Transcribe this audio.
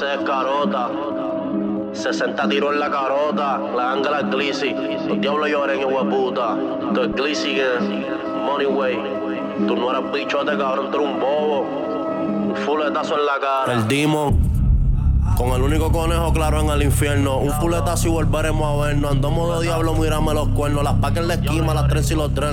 se descarota. 60 tiros en la carota, la ángela es Glizzy. Los diablos lloren, hijo de puta. Tú es Glizzy que Money Way. Tú no eras bichote, cabrón, tú eres un bobo. Un fuletazo en la cara. El Demon. Con el único conejo claro en el infierno. Un fuletazo y volveremos a vernos. Andamos de diablo, mírame los cuernos. Las pacas en la esquina, las trenzas y los drenes.